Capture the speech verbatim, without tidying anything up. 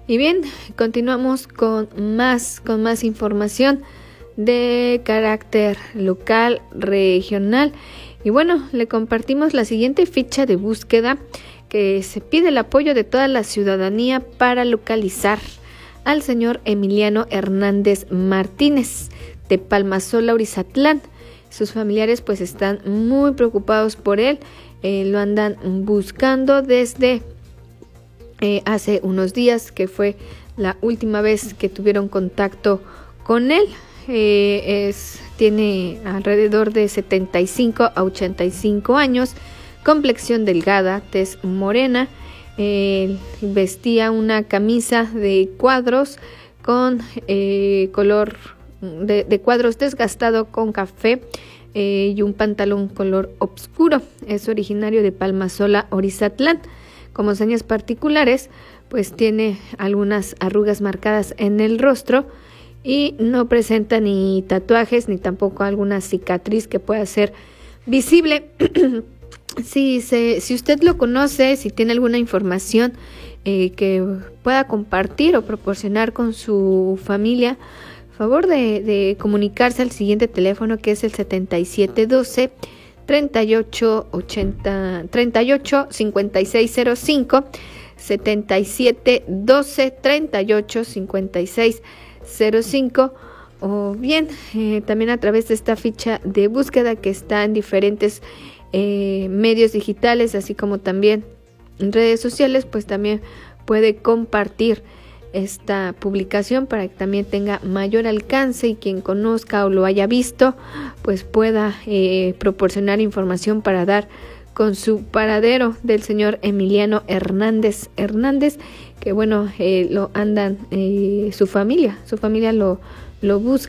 Y bien, continuamos con más, con más información de carácter local, regional. Y bueno, le compartimos la siguiente ficha de búsqueda, que se pide el apoyo de toda la ciudadanía para localizar al señor Emiliano Hernández Martínez de Palmasola, Orizatlán. Sus familiares pues están muy preocupados por él, eh, lo andan buscando desde eh, hace unos días, que fue la última vez que tuvieron contacto con él. Eh, es, tiene alrededor de setenta y cinco a ochenta y cinco años, complexión delgada, tez morena, eh, vestía una camisa de cuadros con eh, color de, de cuadros desgastado con café eh, y un pantalón color oscuro. Es originario de Palmasola, Orizatlán. Como señas particulares, pues tiene algunas arrugas marcadas en el rostro y no presenta ni tatuajes ni tampoco alguna cicatriz que pueda ser visible. Si, se, si usted lo conoce, si tiene alguna información eh, que pueda compartir o proporcionar con su familia, favor de, de comunicarse al siguiente teléfono, que es el setenta y siete doce, treinta y ocho ochenta, treinta y ocho cincuenta y seis cero cinco, setenta y siete doce, treinta y ocho cincuenta y seis cero cinco, o bien eh, también a través de esta ficha de búsqueda que está en diferentes eh, medios digitales, así como también en redes sociales, pues también puede compartir esta publicación para que también tenga mayor alcance y quien conozca o lo haya visto pues pueda eh, proporcionar información para dar con su paradero del señor Emiliano Hernández Hernández, que bueno, eh, lo andan, eh, su familia, su familia lo, lo busca.